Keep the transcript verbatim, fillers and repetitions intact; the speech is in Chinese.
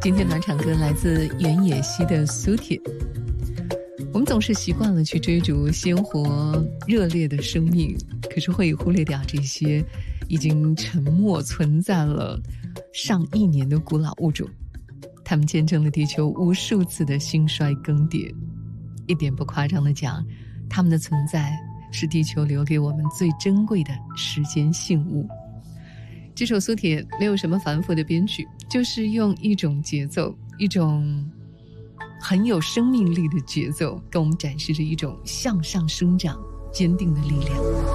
今天暖场歌来自原野溪的苏铁。我们总是习惯了去追逐鲜活热烈的生命，可是会忽略掉这些已经沉默存在了上亿年的古老物种。它们见证了地球无数次的兴衰更迭，一点不夸张地讲，它们的存在是地球留给我们最珍贵的时间信物。这首苏铁没有什么繁复的编曲，就是用一种节奏，一种很有生命力的节奏，跟我们展示着一种向上生长坚定的力量。